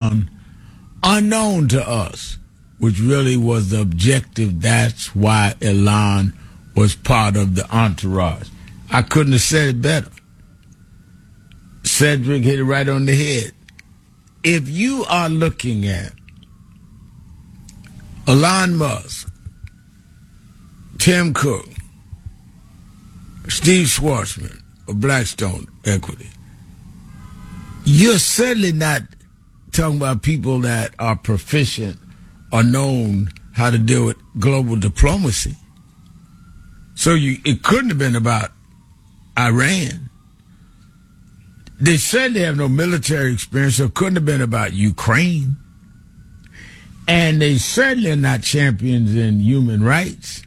background unknown to us, which really was the objective. That's why Elan was part of the entourage. I couldn't have said it better. Cedric hit it right on the head. If you are looking at Elon Musk, Tim Cook, Steve Schwarzman of Blackstone Equity, you're certainly not talking about people that are proficient or known how to deal with global diplomacy. So it couldn't have been about Iran. They certainly have no military experience, so it couldn't have been about Ukraine. And they certainly are not champions in human rights.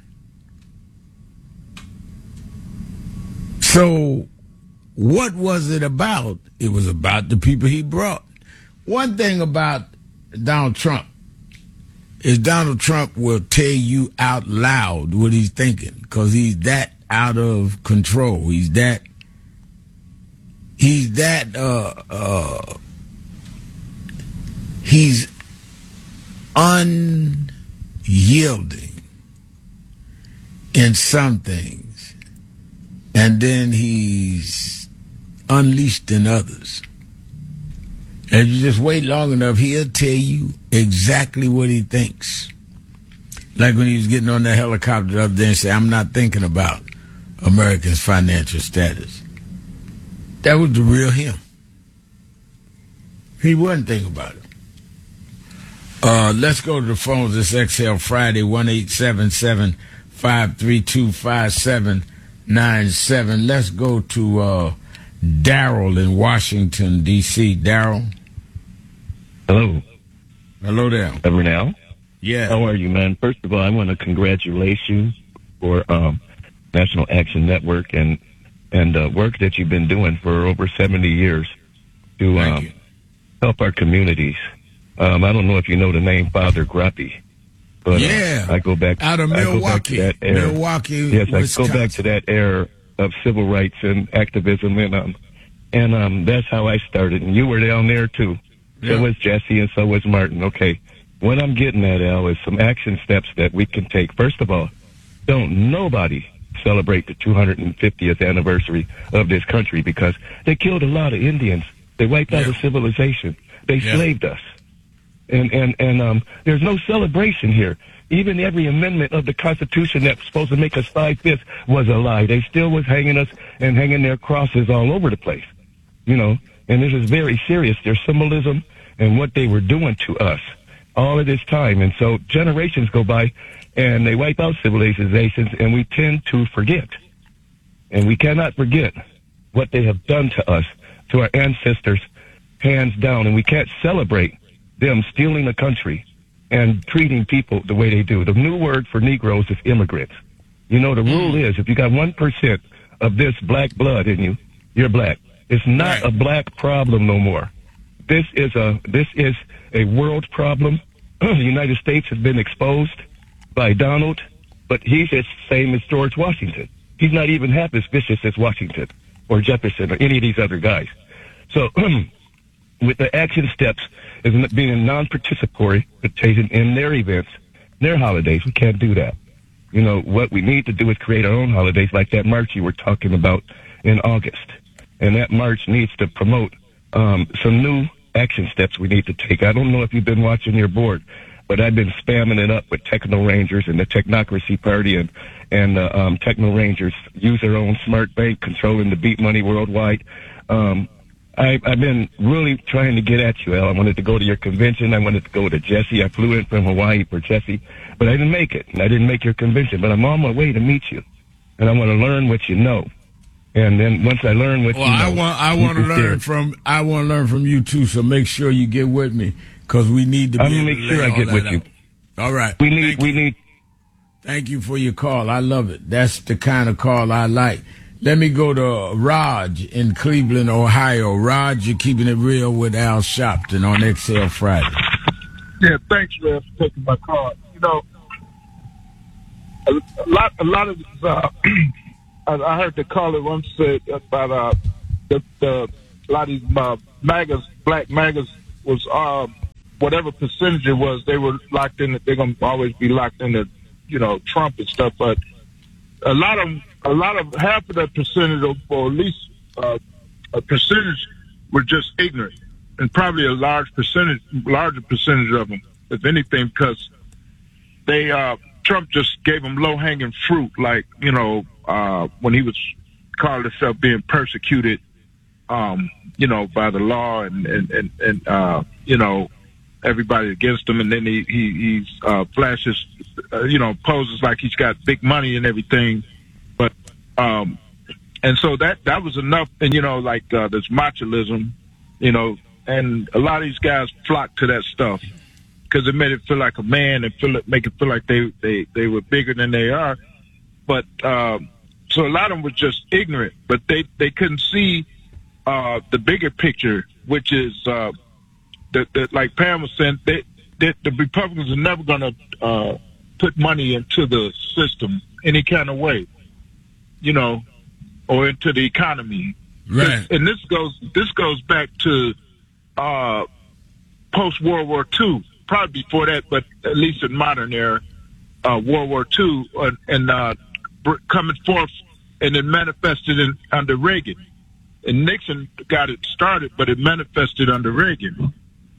So what was it about? It was about the people he brought. One thing about Donald Trump is Donald Trump will tell you out loud what he's thinking because he's that out of control. He's unyielding in some things, and then he's unleashed in others. And you just wait long enough, he'll tell you exactly what he thinks. Like when he was getting on the helicopter up there and say, I'm not thinking about Americans' financial status. That was the real him. He wasn't thinking about it. Let's go to the phones. It's XL Friday, 1-877-532-5797. Let's go to Daryl in Washington, D.C. Daryl. Hello. Hello there. Ever now? Yeah. How are you, man? First of all, I want to congratulate you for National Action Network and work that you've been doing for over 70 years to help our communities. I don't know if you know the name Father Grappi, but I go back out of Milwaukee. Yes, Wisconsin. I go back to that era of civil rights and activism, and that's how I started. And you were down there too. So was Jesse, and so was Martin. Okay, what I'm getting at, Al, is some action steps that we can take. First of all, don't nobody celebrate the 250th anniversary of this country because they killed a lot of Indians. They wiped out a civilization. They slaved us. And there's no celebration here. Even every amendment of the Constitution that's supposed to make us 5/5 was a lie. They still was hanging us and hanging their crosses all over the place, you know. And this is very serious. Their symbolism and what they were doing to us all of this time. And so generations go by and they wipe out civilizations and we tend to forget. And we cannot forget what they have done to us, to our ancestors, hands down. And we can't celebrate them stealing the country and treating people the way they do. The new word for Negroes is immigrants. You know, the rule is if you got 1% of this black blood in you, you're black. It's not a black problem no more. This is a world problem. The United States has been exposed by Donald, but he's the same as George Washington. He's not even half as vicious as Washington or Jefferson or any of these other guys. So with the action steps is being non-participatory in their events, their holidays. We can't do that. You know, what we need to do is create our own holidays like that march you were talking about in August. And that march needs to promote some new action steps we need to take. I don't know if you've been watching your board, but I've been spamming it up with Techno Rangers and the Technocracy Party and Techno Rangers use their own smart bank controlling the beat money worldwide. I've been really trying to get at you, Al. I wanted to go to your convention. I wanted to go to Jesse. I flew in from Hawaii for Jesse, but I didn't make it. I didn't make your convention, but I'm on my way to meet you, and I want to learn what you know. And then once I learn what you know, I want to learn from you too. So make sure you get with me because we need to. I'm gonna make sure I get with you. All right. We need. Thank you for your call. I love it. That's the kind of call I like. Let me go to Raj in Cleveland, Ohio. Raj, you're keeping it real with Al Sharpton on XL Friday. Yeah, thanks, man, for taking my call. You know, a lot of this, I heard the caller once said about a lot of these MAGAs, black MAGAs, was whatever percentage it was, they were locked in. They're going to always be locked into, Trump and stuff. But a lot of half of that percentage, or at least a percentage, were just ignorant, and probably a larger percentage of them, if anything, because Trump just gave them low-hanging fruit, like, when he was called himself being persecuted, by the law and everybody against him. And then he flashes, poses like he's got big money and everything. But, and so that was enough. And, this machoism, and a lot of these guys flock to that stuff because it made it feel like a man and make it feel like they were bigger than they are. But, so a lot of them were just ignorant, but they couldn't see the bigger picture, which is like Pam was saying, the Republicans are never going to put money into the system any kind of way, or into the economy. Right. And this goes back to post World War II, probably before that, but at least in modern era, World War II, and coming forth, and it manifested under Reagan. And Nixon got it started, but it manifested under Reagan.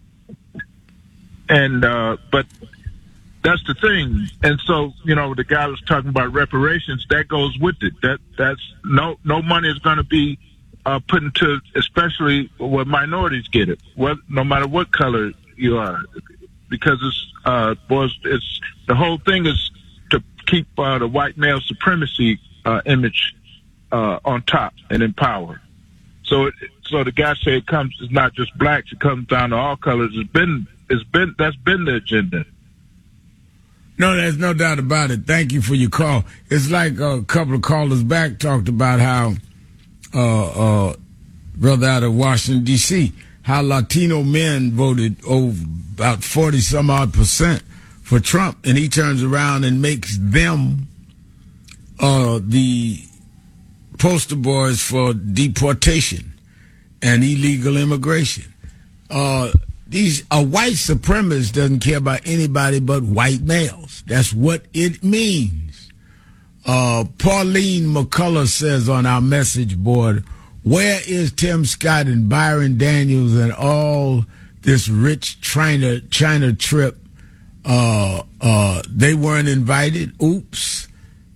And but that's the thing. And so, the guy was talking about reparations. That goes with it. That's no money is going to be put into, especially where minorities get it. No matter what color you are, because it's the whole thing is to keep the white male supremacy image on top and in power. So the guy said it's not just blacks; it comes down to all colors. That's been the agenda. No, there's no doubt about it. Thank you for your call. It's like a couple of callers back talked about how brother out of Washington D.C. how Latino men voted about 40 some odd % for Trump, and he turns around and makes them the poster boys for deportation and illegal immigration. A white supremacist doesn't care about anybody but white males. That's what it means. Pauline McCullough says on our message board, where is Tim Scott and Byron Daniels and all this rich China trip? They weren't invited. Oops.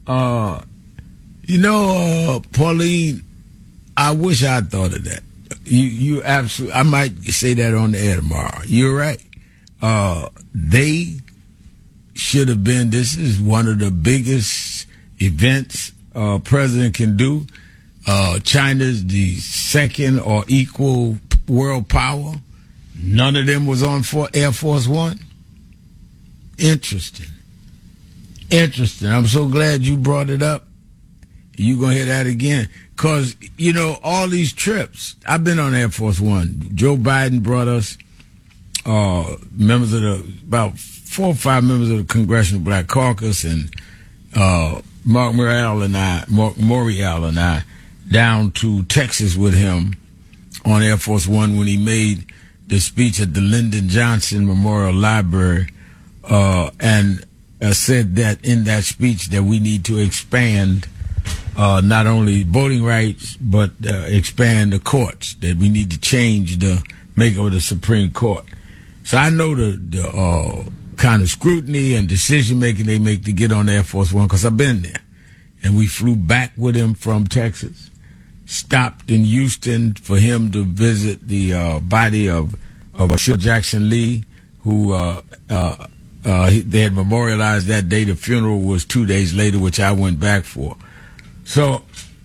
Pauline, I wish I'd thought of that. You absolutely, I might say that on the air tomorrow. You're right. They should have been, this is one of the biggest events a president can do. China's the second or equal world power. None of them was on Air Force One. Interesting. I'm so glad you brought it up. You're going to hear that again. Because, all these trips, I've been on Air Force One. Joe Biden brought us members of about 4 or 5 members of the Congressional Black Caucus, and Mark Morial and I down to Texas with him on Air Force One when he made the speech at the Lyndon Johnson Memorial Library, and said that in that speech that we need to expand not only voting rights, but expand the courts, that we need to change the makeup of the Supreme Court. So I know the kind of scrutiny and decision-making they make to get on Air Force One, because I've been there. And we flew back with him from Texas, stopped in Houston for him to visit the body of Ashura Jackson Lee, who they had memorialized that day. The funeral was 2 days later, which I went back for. So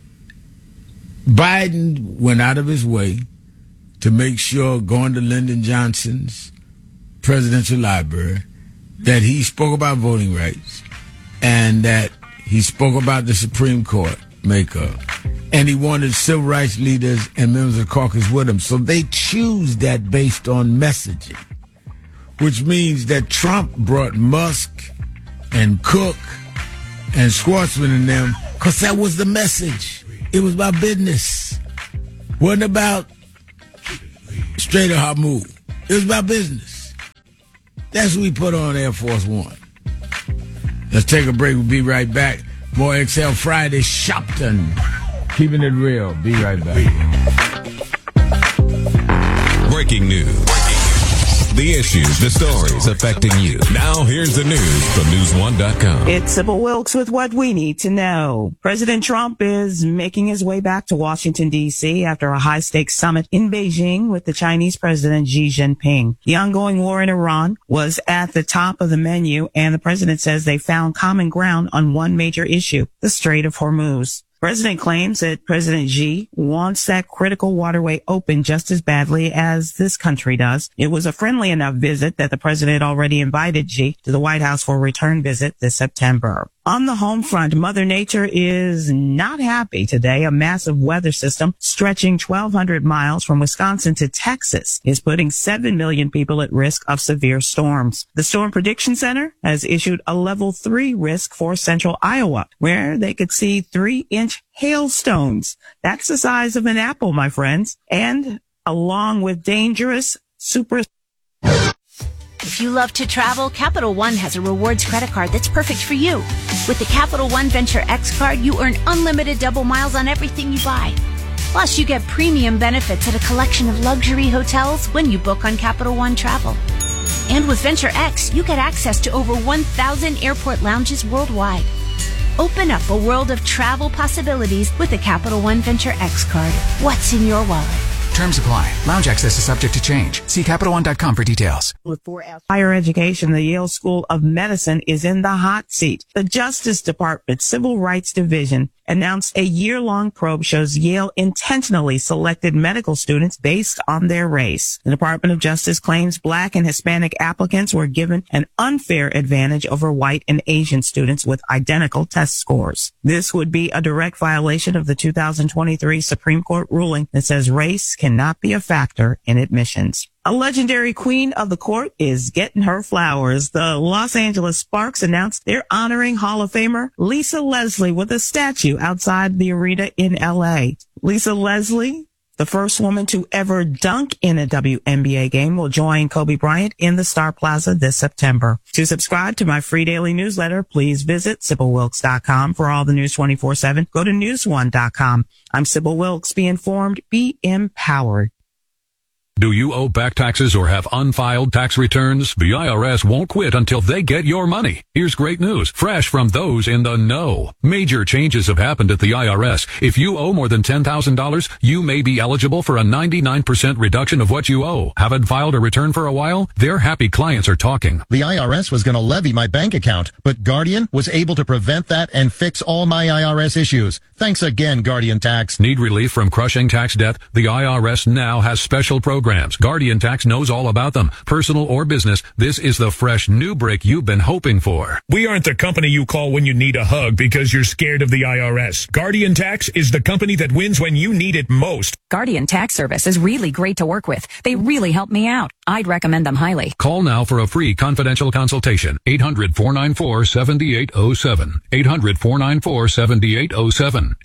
Biden went out of his way to make sure, going to Lyndon Johnson's presidential library, that he spoke about voting rights and that he spoke about the Supreme Court makeup, and he wanted civil rights leaders and members of the caucus with him. So they choose that based on messaging, which means that Trump brought Musk and Cook and Schwartzman and them because that was the message. It was about business. Wasn't about straight or hot move. It was about business. That's what we put on Air Force One. Let's take a break. We'll be right back. More XL Friday Shopton. Keeping it real. Be right back. Breaking news. The issues, the stories affecting you. Now here's the news from News1.com. It's Sybil Wilkes with what we need to know. President Trump is making his way back to Washington, D.C. after a high-stakes summit in Beijing with the Chinese President Xi Jinping. The ongoing war in Iran was at the top of the menu, and the president says they found common ground on one major issue, the Strait of Hormuz. The president claims that President Xi wants that critical waterway open just as badly as this country does. It was a friendly enough visit that the president already invited Xi to the White House for a return visit this September. On the home front, Mother Nature is not happy today. A massive weather system stretching 1,200 miles from Wisconsin to Texas is putting 7 million people at risk of severe storms. The Storm Prediction Center has issued a level 3 risk for central Iowa, where they could see 3-inch hailstones. That's the size of an apple, my friends. And along with dangerous super... If you love to travel, Capital One has a rewards credit card that's perfect for you. With the Capital One Venture X card, you earn unlimited double miles on everything you buy. Plus, you get premium benefits at a collection of luxury hotels when you book on Capital One Travel. And with Venture X, you get access to over 1,000 airport lounges worldwide. Open up a world of travel possibilities with the Capital One Venture X card. What's in your wallet? Terms apply. Lounge access is subject to change. See CapitalOne.com for details. For higher education, the Yale School of Medicine is in the hot seat. The Justice Department Civil Rights Division announced a year-long probe shows Yale intentionally selected medical students based on their race. The Department of Justice claims Black and Hispanic applicants were given an unfair advantage over white and Asian students with identical test scores. This would be a direct violation of the 2023 Supreme Court ruling that says race cannot be a factor in admissions. A legendary queen of the court is getting her flowers. The Los Angeles Sparks announced they're honoring Hall of Famer Lisa Leslie with a statue outside the arena in L.A. Lisa Leslie, the first woman to ever dunk in a WNBA game, will join Kobe Bryant in the Star Plaza this September. To subscribe to my free daily newsletter, please visit SybilWilkes.com. For all the news 24/7, go to News1.com. I'm Sybil Wilkes. Be informed, be empowered. Do you owe back taxes or have unfiled tax returns? The IRS won't quit until they get your money. Here's great news, fresh from those in the know. Major changes have happened at the IRS. If you owe more than $10,000, you may be eligible for a 99% reduction of what you owe. Haven't filed a return for a while? Their happy clients are talking. The IRS was going to levy my bank account, but Guardian was able to prevent that and fix all my IRS issues. Thanks again, Guardian Tax. Need relief from crushing tax debt? The IRS now has special programs. Guardian Tax knows all about them. Personal or business, this is the fresh new break you've been hoping for. We aren't the company you call when you need a hug because you're scared of the IRS. Guardian Tax is the company that wins when you need it most. Guardian Tax Service is really great to work with. They really help me out. I'd recommend them highly. Call now for a free confidential consultation. 800-494-7807. 800-494-7807.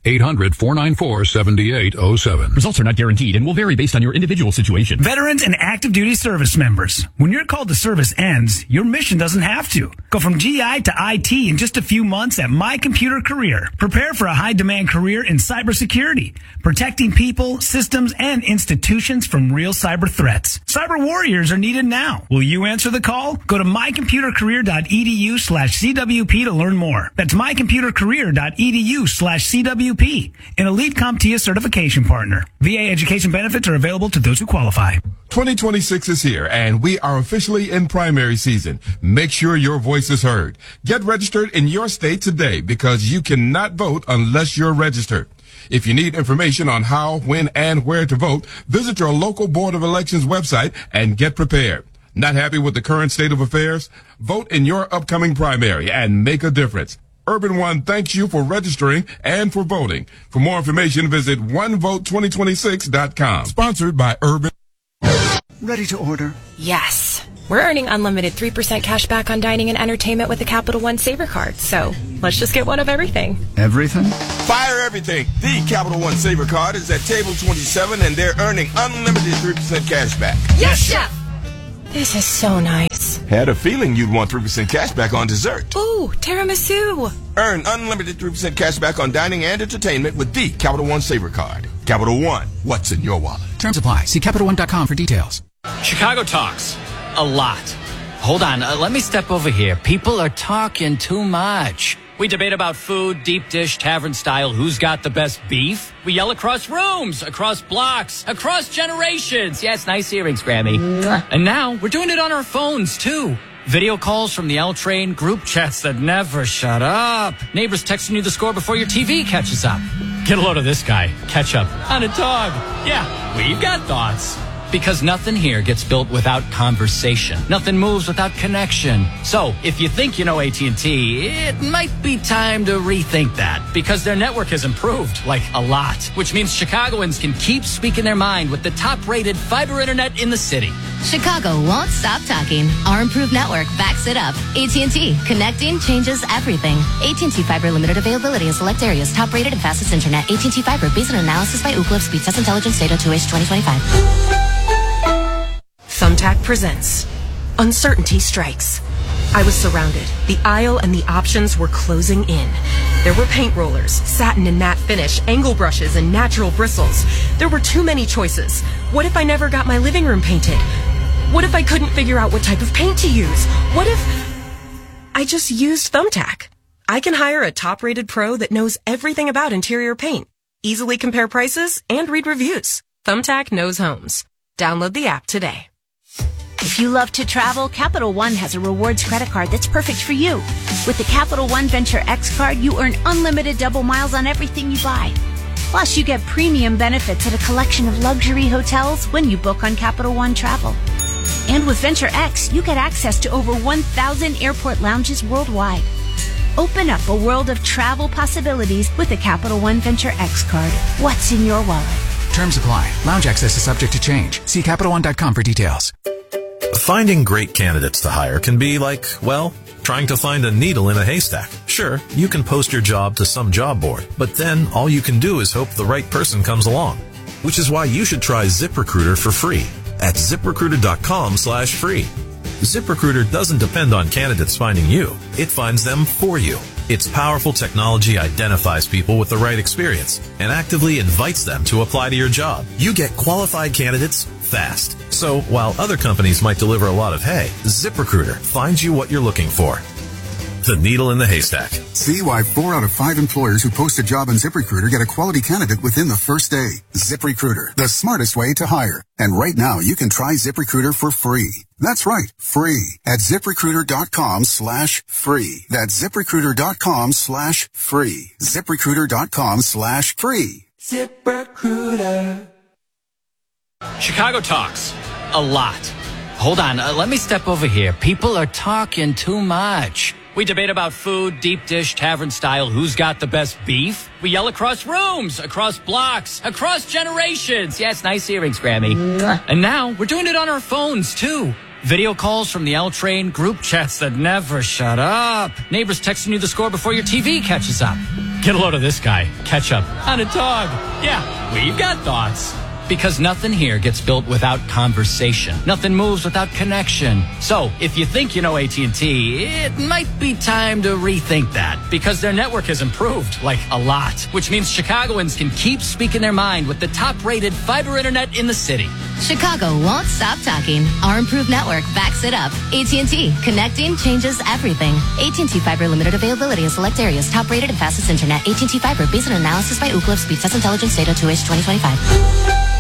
800-494-7807. Results are not guaranteed and will vary based on your individual situation. Veterans and active duty service members. When your call to service ends, your mission doesn't have to. Go from GI to IT in just a few months at My Computer Career. Prepare for a high-demand career in cybersecurity, protecting people, systems, and institutions from real cyber threats. Cyber warriors are needed now. Will you answer the call? Go to mycomputercareer.edu/CWP to learn more. That's mycomputercareer.edu/CWP, an elite CompTIA certification partner. VA education benefits are available to those who qualify. 2026 is here, and we are officially in primary season. Make sure your voice is heard. Get registered in your state today because you cannot vote unless you're registered. If you need information on how, when, and where to vote, visit your local Board of Elections website and get prepared. Not happy with the current state of affairs? Vote in your upcoming primary and make a difference. Urban One thanks you for registering and for voting. For more information, visit onevote2026.com. Sponsored by Urban. Ready to order? Yes. We're earning unlimited 3% cash back on dining and entertainment with the Capital One Saver Card. So let's just get one of everything. Everything? Fire everything. The Capital One Saver Card is at table 27 and they're earning unlimited 3% cash back. Yes, Chef! This is so nice. Had a feeling you'd want 3% cash back on dessert. Ooh, tiramisu. Earn unlimited 3% cash back on dining and entertainment with the Capital One Saver Card. Capital One, what's in your wallet? Terms apply. See CapitalOne.com for details. Chicago talks a lot. Hold on, let me step over here. People are talking too much. We debate about food, deep dish, tavern style, who's got the best beef. We yell across rooms, across blocks, across generations. Yes, nice earrings, Grammy. And now we're doing it on our phones, too. Video calls from the L Train, group chats that never shut up. Neighbors texting you the score before your TV catches up. Get a load of this guy. Catch up on a dog. Yeah, we've got thoughts. Because nothing here gets built without conversation. Nothing moves without connection. So, if you think you know AT&T, it might be time to rethink that. Because their network has improved, like a lot. Which means Chicagoans can keep speaking their mind with the top-rated fiber internet in the city. Chicago won't stop talking. Our improved network backs it up. AT&T. Connecting changes everything. AT&T Fiber limited availability in select areas. Top-rated and fastest internet. AT&T Fiber based on analysis by Ookla of Speed Test Intelligence Data 2H 2025. Thumbtack presents Uncertainty Strikes. I was surrounded. The aisle and the options were closing in. There were paint rollers, satin and matte finish, angle brushes, and natural bristles. There were too many choices. What if I never got my living room painted? What if I couldn't figure out what type of paint to use? What if I just used Thumbtack? I can hire a top-rated pro that knows everything about interior paint, easily compare prices, and read reviews. Thumbtack knows homes. Download the app today. If you love to travel, Capital One has a rewards credit card that's perfect for you. With the Capital One Venture X card, you earn unlimited double miles on everything you buy. Plus, you get premium benefits at a collection of luxury hotels when you book on Capital One Travel. And with Venture X, you get access to over 1,000 airport lounges worldwide. Open up a world of travel possibilities with the Capital One Venture X card. What's in your wallet? Terms apply. Lounge access is subject to change. See CapitalOne.com for details. Finding great candidates to hire can be like, well, trying to find a needle in a haystack. Sure, you can post your job to some job board, but then all you can do is hope the right person comes along. Which is why you should try ZipRecruiter for free at ZipRecruiter.com/free. ZipRecruiter doesn't depend on candidates finding you. It finds them for you. Its powerful technology identifies people with the right experience and actively invites them to apply to your job. You get qualified candidates fast. So while other companies might deliver a lot of hay, ZipRecruiter finds you what you're looking for. The needle in the haystack. See why 4 out of 5 employers who post a job on ZipRecruiter get a quality candidate within the first day. ZipRecruiter, the smartest way to hire. And right now, you can try ZipRecruiter for free. That's right, free at ZipRecruiter.com/free. That's ZipRecruiter.com/free. ZipRecruiter.com/free. ZipRecruiter. Chicago talks a lot. Hold on, let me step over here. People are talking too much. We debate about food, deep dish, tavern style, who's got the best beef. We yell across rooms, across blocks, across generations. Yes, nice earrings, Grammy. And now we're doing it on our phones, too. Video calls from the L Train, group chats that never shut up. Neighbors texting you the score before your TV catches up. Get a load of this guy. Catch up on a dog. Yeah, we've got thoughts. Because nothing here gets built without conversation. Nothing moves without connection. So, if you think you know AT&T, it might be time to rethink that. Because their network has improved, like a lot. Which means Chicagoans can keep speaking their mind with the top-rated fiber internet in the city. Chicago won't stop talking. Our improved network backs it up. AT&T. Connecting changes everything. AT&T Fiber limited availability in select areas. Top-rated and fastest internet. AT&T Fiber based on analysis by Ookla of Speed Test Intelligence Data 2H 2025.